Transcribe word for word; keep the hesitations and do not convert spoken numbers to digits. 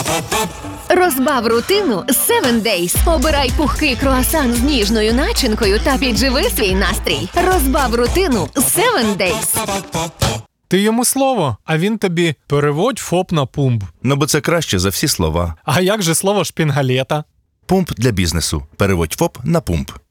Розбав рутину з севен дейз. Обирай пухкий круасан з ніжною начинкою та підживи свій настрій. Розбав рутину з севен дейз. Ти йому слово, а він тобі переводь ФОП на пумп. Ну, бо це краще за всі слова. А як же слово шпінгалета? Пумп для бізнесу. Переводь ФОП на пумп.